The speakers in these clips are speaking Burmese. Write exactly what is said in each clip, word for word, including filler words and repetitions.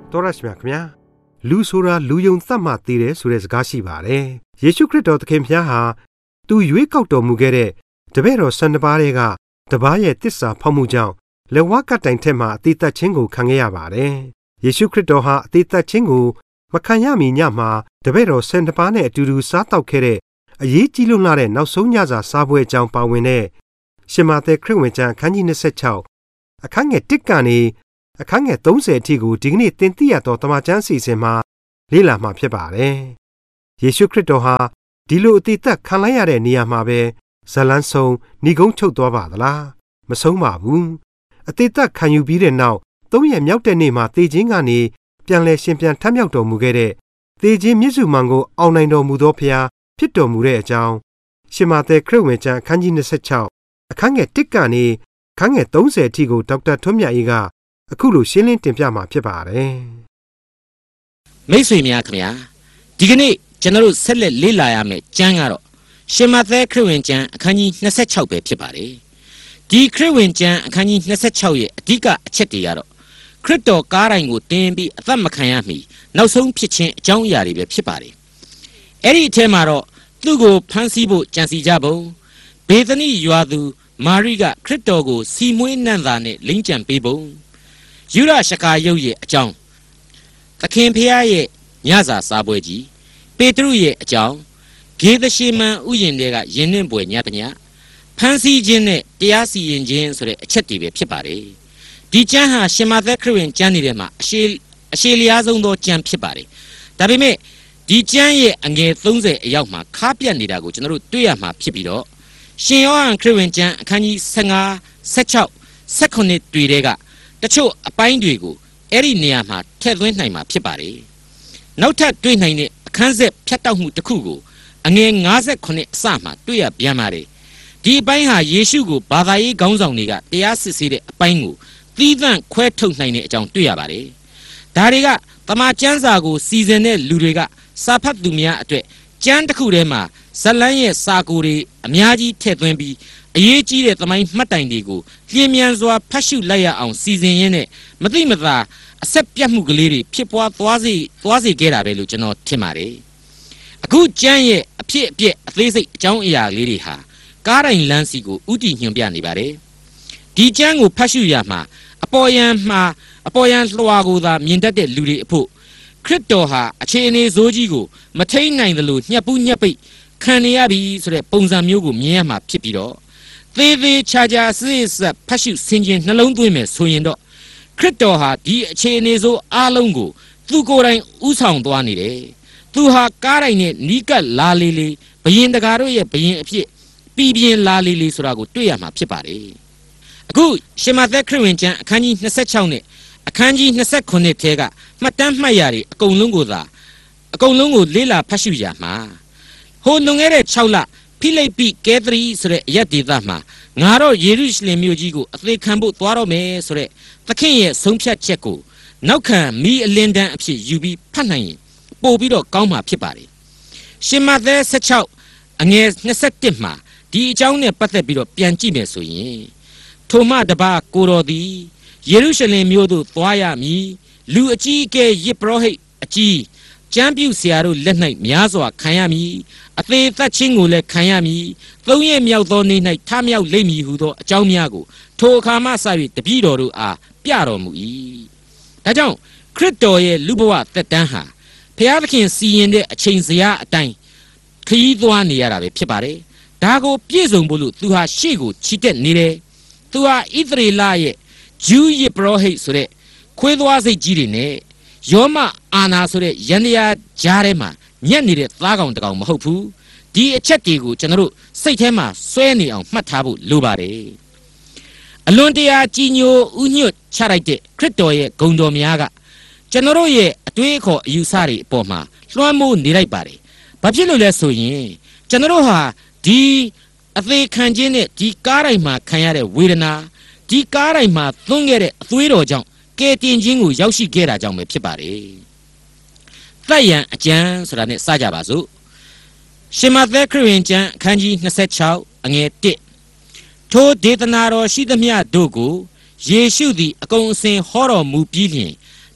တော်ရရှိမြခင်ဗျာလူဆိုတာလူယုံသတ်မှတည်တယ်ဆိုတဲ့စကားရှိပါတယ်ယေရှုခရစ်တော်သခင်ဖျားဟာသူရွေးကောက်တော်မူခဲ့တဲ့တပည့်တော်ဆန္ဒပါးတွေကတပားရဲ့တစ္ဆာဖောက်မှုကြောင့်လက်ဝါးကတိုင်ထက်မှအသေးသက်ခြင်းကိုခံခဲ့ရပါတယ်ယေရှုခရစ်တော်ဟာအသေးသက်ခြင်းကိုမခံရမီညမှာတပည့်တော်ဆန္ဒပါးနဲ့အတူတူစားတောက်ခဲ့တဲ့အရေးကြီးလွန်းလာတဲ့နောက်ဆုံးညစာစားပွဲအကြောင်းပါဝင်တဲ့ရှမာသက်ခရစ်ဝင်ကျမ်းအခန်းကြီး၂၆အခန်းငယ်၁ကနေအခန်းငယ်၃၀အထိကိုဒီကနေ့သင်သိရသောတမန်ကျမ်းစီစဉ်မှာလေ့လာမှာဖြစ်ပါတယ်။ယေရှုခရစ်တော်ဟာဒီလိုအသေးသက်ခံလိုက်ရတဲ့နေရာမှာပဲဇလန်းဆုံးဏိဂုံးချုပ်သွားပါသလားမဆုံးပါဘူး။အသေးသက်ခံယူပြီးတဲ့နောက်သုံးရက်မြောက်တဲ့နေ့မှာသေခြင်းကနေပြန်လည်ရှင်ပြန်ထမြောက်တော်မူခဲ့တဲ့သေခြင်းမြစ်စုမှန်ကိုအောင်နိုင်တော်မူသောဖျားဖြစ်တော်မူတဲ့အကြောင်းရှမာသက်ခရစ်ဝင်ကျမ်းအခန်းကြီး၂၆အခန်းငယ်၁ကနေအခန်းငယ်၃၀အထိကိုဒေါက်တာထွန်းမြတ်အေးကအခုလိုရှင်းလင်းတင်ပြမှာဖြစ်ပါတယ်မိတ်ဆွေများခင်ဗျာဒီကနေ့ကျွန်တော်တို့ဆက်လက်လေ့လာရမယ့်ကျမ်းကတော့ရှမာသက်ခရစ်ဝင်ကျမ်းအခန်းကြီး၂၆ပဲဖြစ်ပါတယ်ဒီခရစ်ဝင်ကျမ်းအခန်းကြီး၂၆ရဲ့အဓိကအချက်တွေကတော့ခရစ်တော်ကားတိုင်းကိုတင်ပြီးအသက်မခံရမီနောက်ဆုံးဖြစ်ခြင်းအကြောင်းအရာတွေပဲဖြစ်ပါတယ်အဲ့ဒီအထဲမှာတော့သူ့ကိုဖမ်းဆီးဖို့ကြံစီကြပုံဘေသနိရွာသူမာရိကခရစ်တော်ကိုစီမွေးနှံ့သာနဲ့လိမ့်ကြံပေးပုံယူရရှကာရုပ်ရဲ့အကြောင်းသခင်ဖျားရဲ့ညစာစားပွဲကြီးပေတရုရဲ့အကြောင်းဂေသရှေမန်ဥယျာဉ်တွေကယင်းနှင့်ပွဲညတညဖန်ဆီးခြင်းနဲ့တရားစီရင်ခြင်းဆိုတဲ့အချက်တွေပဲဖြစ်ပါတယ်ဒီကျမ်းဟာရှမာသက်ခရစ်ဝင်ကျမ်းတွေထဲမှာအရှိအရှိလျားဆုံးသောကျမ်းဖြစ်ပါတယ်ဒါပေမဲ့ဒီကျမ်းရဲ့အငယ်၃၀အရောက်မှာခါပြတ်နေတာကိုကျွန်တော်တို့တွေ့ရမှာဖြစ်ပြီးတော့ရှင်ယောဟန်ခရစ်ဝင်ကျမ်းအခန်းကြီး၁၅ ၁၆ ၁၇တွေ့တဲ့ကတချို့အပိုင်းတွေကိုအဲ့ဒီနေရာမှာထည့်သွင်းနိုင်မှာဖြစ်ပါတယ်နောက်ထပ်တွေ့နိုင်တဲ့အခန်းဆက်ဖြတ်တောက်မှုတစ်ခုကိုအငယ်၅၇အစမှာတွေ့ရပြန်ပါတယ်ဒီအပိုင်းဟာယေရှုကိုဘာသာရေးခေါင်းဆောင်တွေကတရားစစ်ဆေးတဲ့အပိုင်းကိုသီးသန့်ခွဲထုတ်နိုင်တဲ့အကြောင်းတွေ့ရပါတယ်ဒါတွေကတမန်ကျမ်းစာကိုစီစဉ်တဲ့လူတွေကစာဖတ်သူများအတွက်ကျမ်းတစ်ခုထဲမှာဇလန်းရဲ့စာကိုတွေအများကြီးထည့်သွင်းပြီးအရေးကြီးတဲ့သမိုင်းမှတ်တိုင်တွေကိုလျင်မြန်စွာဖတ်ရှုလိုက်ရအောင်စီစဉ်ရင်းနဲ့မသိမသာအဆက်ပြတ်မှုကလေးတွေဖြစ်ပွားသွားစေသွားစေခဲ့တာပဲလို့ကျွန်တော်ထင်ပါတယ်အခုကျမ်းရဲ့အဖြစ်အပျက်အသေးစိတ်အကြောင်းအရာလေးတွေဟာကားတိုင်းလမ်းစီကိုဥတီညွှန်ပြနေပါတယ်ဒီကျမ်းကိုဖတ်ရှုရမှာအပေါ်ယံမှာအပေါ်ယံလွှာကိုသာမြင်တတ်တဲ့လူတွေအဖို့ခရစ်တော်ဟာအခြေအနေဆိုးကြီးကိုမထိန်နိုင်သလိုညှက်ပူးညှက်ပိတ်ခံနေရပြီဆိုတဲ့ပုံစံမျိုးကိုမြင်ရမှာဖြစ်ပြီးတော့သေးသေးချာချာစစ်စစ်ဖတ်ရှုဆင်ခြင်နှလုံးသွင်းမယ်ဆိုရင်တော့ခရစ်တော်ဟာဒီအခြေအနေဆိုးအားလုံးကိုသူကိုယ်တိုင်ဥဆောင်သွားနေတယ်သူဟာကားတိုင်းနဲ့နီးကပ်လာလေလေဘယင်တကာတို့ရဲ့ဘယင်အဖြစ်ပြည်ပြင်းလာလေလေဆိုတာကိုတွေ့ရမှာဖြစ်ပါတယ်အခုရှမာသက်ခရစ်ဝင်ကျမ်းအခန်းကြီး၂၆နဲ့အခန်းကြီး၂၉ထဲကမှတ်တမ်းမှတ်ရာတွေအကုန်လုံးကိုသာအကုန်လုံးကိုလေ့လာဖတ်ရှုရမှာဟိုလွန်ခဲ့တဲ့၆လဖိလိပ္ပိကဲသရီဆိုတဲ့အရက်ဒေသမှာငါတော့ယေရုရှလင်မြို့ကြီးကိုအသေးခံဖို့သွားတော့မယ်ဆိုတဲ့သခင်ရဲ့ဆုံးဖြတ်ချက်ကိုနောက်ခံမိအလင်းတန်းအဖြစ်ယူပြီးဖတ်နိုင်ရင်ပို့ပြီးတော့ကောင်းမှာဖြစ်ပါတယ်ရှင်မသက်၁၆အငယ်၂၁မှာဒီအကြောင်းနဲ့ပတ်သက်ပြီးတော့ပြန်ကြည့်မယ်ဆိုရင်ထိုမှတပါကိုတော်သည်ယေရုရှလင်မြို့သို့သွားရမည်လူအကြီးအကဲယစ်ပရောဟိတ်အကြီးကျမ်းပြုဆရာတို့လက်၌များစွာခံရမည်အသေးသက်ချင်းကိုလည်းခံရမည်သုံးရက်မြောက်သောနေ့၌ထမြောက်လိမ့်မည်ဟုသောအကြောင်းများကိုထိုအခါမှစ၍တပည့်တော်တို့အားပြတော်မူ၏ဒါကြောင့်ခရစ်တော်ရဲ့လူဘဝသက်တမ်းဟာဘုရားသခင်စီရင်တဲ့အချိန်စရာအတိုင်းခရီးသွားနေရတာပဲဖြစ်ပါတယ်ဒါကိုပြည့်စုံဖို့လို့သူဟာရှေ့ကိုချီတက်နေတယ်သူဟာဣသရေလရဲ့ဂျူးယစ်ပရောဟိတ်ဆိုတဲ့ခွေးသွားစိတ်ကြီးတွေနဲ့ယောမအာနာဆိုတဲ့ယန္တရားကြားထဲမှာညက်နေတဲ့သားကောင်တကောင်မဟုတ်ဘူးဒီအချက်တွေကိုကျွန်တော်တို့စိတ်ထဲမှာစွဲနေအောင်မှတ်ထားဖို့လိုပါတယ်အလွန်တရာကြီးညိုဥညွတ်ချလိုက်တဲ့ခရစ်တော်ရဲ့ဂုဏ်တော်များကကျွန်တော်တို့ရဲ့အတွေးအခေါ်အယူဆတွေအပေါ်မှာလွှမ်းမိုးနေလိုက်ပါတယ်ဘာဖြစ်လို့လဲဆိုရင်ကျွန်တော်တို့ဟာဒီအသေးခံခြင်းနဲ့ဒီကားတိုင်းမှာခံရတဲ့ဝေဒနာဒီကားတိုင်းမှာသွန်းခဲ့တဲ့အသွေးတော်ကြောင့်ကဲတင်ခြင်းကိုရောက်ရှိခဲ့တာကြောင့်ပဲဖြစ်ပါတယ်။သက်ရန်အကျမ်းဆိုတာနဲ့စကြပါစို့။ရှမာသက်ခရစ်ဝင်ကျမ်းအခန်းကြီး၂၆အငယ်၁ထိုဒေသနာတော်ရှိသမျှတို့ကိုယေရှုသည်အကုန်အစင်ဟောတော်မူပြီးလျှင်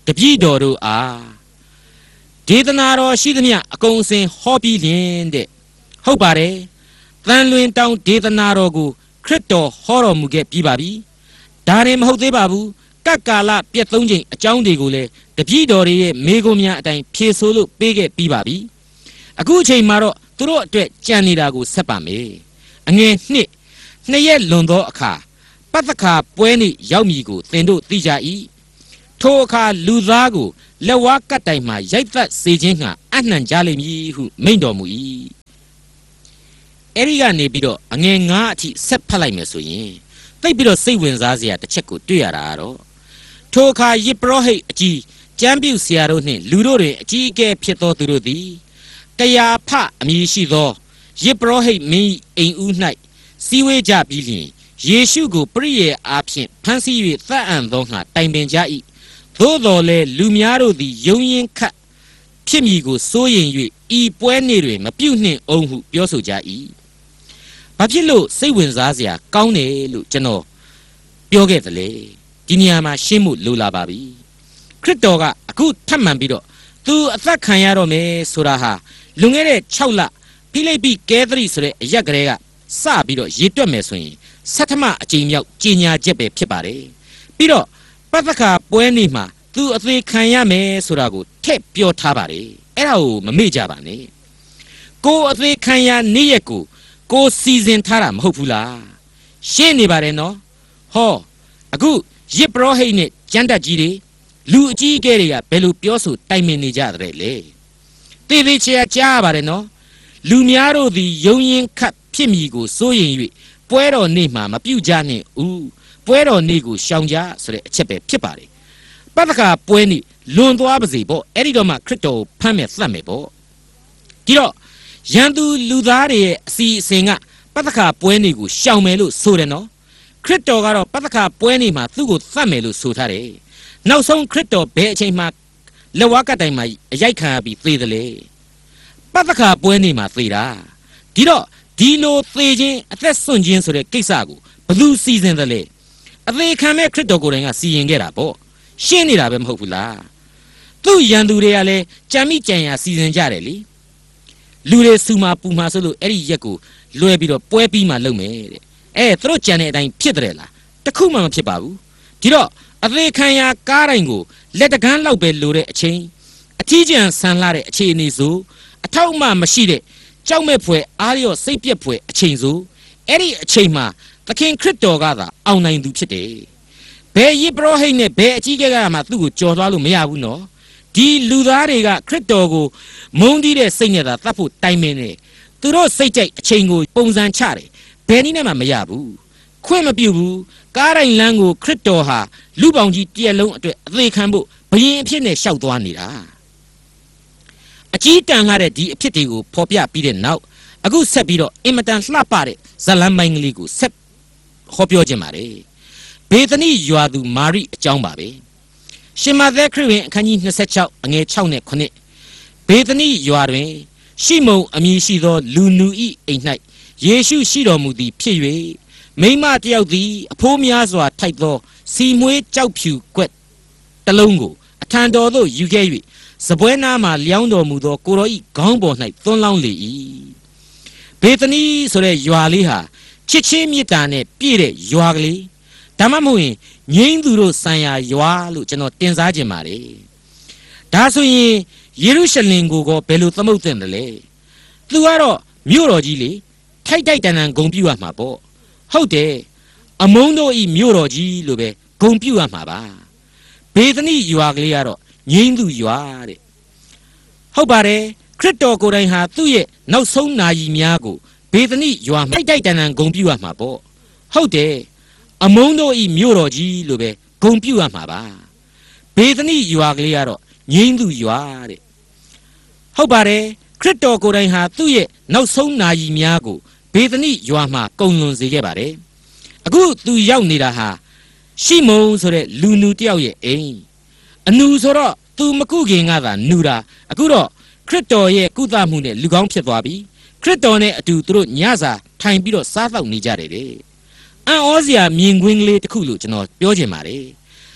တပည့်တော်တို့အားဒေသနာတော်ရှိသမျှအကုန်အစင်ဟောပြီးလျင်တဲ့ဟုတ်ပါတယ်တန်လွင်တောင်ဒေသနာတော်ကိုခရစ်တော်ဟောတော်မူခဲ့ပြီးပါပြီဒါရင်မဟုတ်သေးပါဘူးကပ်ကာလပြည့်သုံးချိန်အကြောင်းတွေကိုလည်းတပည့်တော်တွေရဲ့မိဂုံများအတိုင်းဖြေဆိုလို့ပေးခဲ့ပြီးပါပြီအခုအချိန်မှာတော့သူတို့အတွက်ကြံနေတာကိုဆက်ပါမယ်အငယ်နှစ်နှစ်ရက်လွန်သောအခါပတ္တခါပွဲနေ့ရောက်မည်ကိုသင်တို့သိကြ၏ထိုအခါလူသားကိုလက်ဝါးကတ်တိုင်မှရိုက်သက်စေခြင်းငှာအနှံကြလိမ့်မည်ဟုမိန့်တော်မူ၏အဲ့ဒီကနေပြီးတော့အငယ်ငါးအထိဆက်ဖတ်လိုက်မယ်ဆိုရင်သိပ်ပြီးတော့စိတ်ဝင်စားစရာတစ်ချက်ကိုတွေ့ရတာကတော့ထိုအခါယေပရောဟိတ်အကြီးကျမ်းပြုဆရာတို့နှင့်လူတို့တွင်အကြီးအကဲဖြစ်သောသူတို့သည်ကယာဖအမည်ရှိသောယေပရောဟိတ်မင်းအိမ်ဦး၌စီဝေးကြပြီးလျှင်ယေရှုကိုပရိယေအားဖြင့်ဖန်ဆီး၍သတ်အံ့သောငှာတိုင်ပင်ကြ၏သို့တော်လည်းလူများတို့သည်ယုံရင်ခတ်ဖြစ်မည်ကိုစိုးရင်၍ဤပွဲနေ့တွင်မပြုတ်နှင့်အောင်ဟုပြောဆိုကြ၏ဘာဖြစ်လို့စိတ်ဝင်စားစရာကောင်းတယ်လို့ကျွန်တော်ပြောခဲ့တယ်လေဒီနေရာမှာရှင်းမှုလိုလာပါပြီခရစ်တော်ကအခုထပ်မံပြီးတော့သူအသက်ခံရတော့မယ်ဆိုတာဟာလွန်ခဲ့တဲ့၆လဖိလိပ္ပိကဲသရိဆိုတဲ့အရက်ကလေးကစပြီးတော့ရေတွက်မယ်ဆိုရင်ဆဋ္ဌမအကြိမ်မြောက်ကြီးညာချက်ပဲဖြစ်ပါတယ်ပြီးတော့ပတ္တခါပွဲနေ့မှာသူအသေးခံရမယ်ဆိုတာကိုထည့်ပြောထားပါတယ်အဲ့ဒါကိုမမေ့ကြပါနဲ့ကိုအသေးခံရနေ့ရက်ကိုကိုစီစဉ်ထားတာမဟုတ်ဘူးလားရှင်းနေပါတယ်နော်ဟောအခုယေပရောဟိတ်နဲ့ကျမ်းတက်ကြီးတွေလူအကြီးအကဲတွေကဘယ်လိုပြောဆိုတိုင်ပင်နေကြတဲ့လဲတေသေးချာကြားပါတယ်နော်လူများတို့သည်ယုံရင်ခတ်ဖြစ်မည်ကိုစိုးရင်၍ပွဲတော်နေ့မှာမပြုတ်ကြနှင့်ဦးပွဲတော်နေ့ကိုရှောင်ကြဆိုတဲ့အချက်ပဲဖြစ်ပါတယ်ပတ္တခါပွဲနေ့လွန်သွားပါစေပေါ့အဲ့ဒီတော့မှခရစ်တော်ကိုဖမ်းမယ်သတ်မယ်ပေါ့ဒီတော့ရန်သူလူသားတွေရဲ့အစီအစဉ်ကပတ္တခါပွဲနေ့ကိုရှောင်မယ်လို့ဆိုတယ်နော်ခရစ်တော်ကတော့ပတ္တခါပွဲနေ့မှာသူ့ကိုသတ်မယ်လို့ဆိုထားတယ်နောက်ဆုံးခရစ်တော်ဘယ်အချိန်မှလက်ဝါးကတိုင်မှာအရိုက်ခံရပြီးသေတယ်လေပတ္တခါပွဲနေ့မှာသေတာဒီတော့ဒီလိုသေခြင်းအသက်ဆွန့်ခြင်းဆိုတဲ့ကိစ္စကိုဘယ်သူစီစဉ်တယ်လဲအသေးခံမဲ့ခရစ်တော်ကိုယ်တိုင်ကစီရင်ခဲ့တာပေါ့ရှင်းနေတာပဲမဟုတ်ဘူးလားသူ့ရန်သူတွေကလည်းကြံမိကြံရစီစဉ်ကြတယ်လေလူတွေစူမာပူမာဆိုလို့အဲ့ဒီရက်ကိုလွှဲပြီးတော့ပွဲပြီးမှလုပ်မယ်တဲ့အဲသူတို့ကြံတဲ့အတိုင်းဖြစ်တယ်လားတခုမှမဖြစ်ပါဘူးဒီတော့အသေးခံရကားတိုင်းကိုလက်တကန်းလောက်ပဲလိုတဲ့အချိန်အထီးကျန်ဆန်လာတဲ့အခြေအနေဆိုအထောက်အမှမရှိတဲ့ကြောက်မဲ့ဖွယ်အားရစိတ်ပြက်ဖွယ်အချိန်ဆိုအဲ့ဒီအချိန်မှာသခင်ခရစ်တော်ကသာအောင်နိုင်သူဖြစ်တယ်ဘယ်ယေပရောဟိတ်နဲ့ဘယ်အကြီးကဲကမှသူ့ကိုကြော်သွားလို့မရဘူးနော်ဒီလူသားတွေကခရစ်တော်ကိုမုန်းတီးတဲ့စိတ်နဲ့သာတတ်ဖို့တိုင်ပင်နေသူတို့စိတ်ကြိုက်အချိန်ကိုပုံစံချတယ်ဘယ်နည်းနဲ့မှမရဘူးခွင့်မပြုဘူးကားတိုင်းလမ်းကိုခရစ်တော်ဟာလူပေါင်းကြီးတရက်လုံးအတွက်အသေးခံဖို့ဘယင်အဖြစ်နဲ့ရှောက်သွားနေတာအကြီးတန်းလာတဲ့ဒီအဖြစ်တွေကိုဖော်ပြပြီးတဲ့နောက်အခုဆက်ပြီးတော့အင်မတန်လှပတဲ့ဇလံမိုင်းကလေးကိုဆက်ဟောပြောခြင်းပါတယ်ဘေသနိရွာသူမာရိအကြောင်းပါပဲရှင်မသက်ခရစ်ဝင်အခန်းကြီး၂၆အငယ်၆နဲ့၇ဘေသနိရွာတွင်ရှိမုန်အမည်ရှိသောလူနူ၏အိမ်၌ယေရှုရှိတော်မူသည်ဖြစ်၍မိန်းမတယောက်သည်အဖိုးများစွာထိုက်သောစီမွေးကြောက်ဖြူကွက်တစ်လုံးကိုအထံတော်သို့ယူခဲ့၍စပွဲနားမှလျောင်းတော်မူသောကိုတော်၏ခေါင်းပေါ်၌သွန်းလောင်းလေ၏ဘေသနိဆိုတဲ့ရွာလေးဟာချစ်ချင်းမေတ္တာနဲ့ပြည့်တဲ့ရွာကလေးဒါမှမဟုတ်ရင်ငိမ့်သူတို့ဆံရရွာလို့ကျွန်တော်တင်စားခြင်းပါတယ်ဒါဆိုရင်ယေရုရှလင်ကိုကောဘယ်လိုသမုတ်တင်တယ်လဲသူကတော့မြို့တော်ကြီးလေထိုက်တိုက်တန်တန်ဂုံပြူရမှာပေါ့ဟုတ်တယ်အမုန်းတို့ဤမြို့တော်ကြီးလို့ပဲဂုံပြူရမှာပါဘေသနိရွာကလေးကတော့ငိမ့်သူရွာတဲ့ဟုတ်ပါတယ်ခရစ်တော်ကိုယ်တိုင်ဟာသူ့ရဲ့နောက်ဆုံးနာရီများကိုဘေသနိရွာမှာထိုက်တိုက်တန်တန်ဂုံပြူရမှာပေါ့ဟုတ်တယ်အမုန်းတို့ဤမြို့တော်ကြီးလို့ပဲဂုံပြူရမှာပါဘေသနိရွာကလေးကတော့ငိမ့်သူရွာတဲ့ဟုတ်ပါတယ်ခရစ်တော်ကိုယ်တိုင်ဟာသူ့ရဲ့နောက်ဆုံးနာရီများကိုဘေသနိရွာမှာကုံလွန်စေခဲ့ပါတယ်အခုသူရောက်နေတာဟာရှိမုန်ဆိုတဲ့လူနူတယောက်ရဲ့အိမ်အနူဆိုတော့သူမကုခင်ကသာနူတာအခုတော့ခရစ်တော်ရဲ့ကုသမှုနဲ့လူကောင်းဖြစ်သွားပြီခရစ်တော်နဲ့အတူသူတို့ညစာထိုင်ပြီးတော့စားသောက်နေကြတယ်တဲ့အံ့ဩစရာမြင်ကွင်းကလေးတစ်ခုလို့ကျွန်တော်ပြောချင်ပါတယ်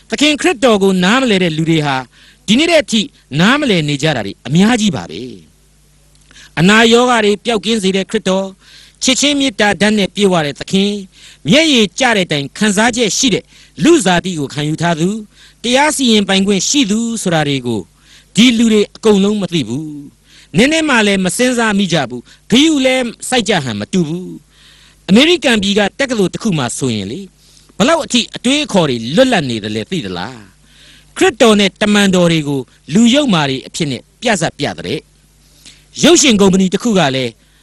သခင်ခရစ်တော်ကိုနားမလည်တဲ့လူတွေဟာဒီနေ့တဲ့အထိနားမလည်နေကြတာတွေအများကြီးပါပဲအနာရောဂါတွေပျောက်ကင်းစေတဲ့ခရစ်တော်ချစ်ချင်းမေတ္တာဓာတ်နဲ့ပြည့်ဝတဲ့သခင်မျက်ရည်ကျတဲ့တိုင်ခံစားချက်ရှိတဲ့လူစားတိကိုခံယူထားသူတရားစီရင်ပိုင်ခွင့်ရှိသူဆိုတာတွေကိုဒီလူတွေအကုန်လုံးမသိဘူးနည်းနည်းမှလည်းမစင်စားမိကြဘူးဂယုလည်းစိုက်ကြဟန်မတူဘူးအမေရိကန်ပြည်ကတက္ကသိုလ်တစ်ခုမှဆိုရင်လေဘလောက်အထိအတွေးအခေါ်တွေလွတ်လပ်နေတယ်လဲသိသလားခရစ်တော်နဲ့တမန်တော်တွေကိုလူယုံမာတွေအဖြစ်နဲ့ပြသပြတဲ့ရုပ်ရှင်ကုမ္ပဏီတစ်ခုကလည်း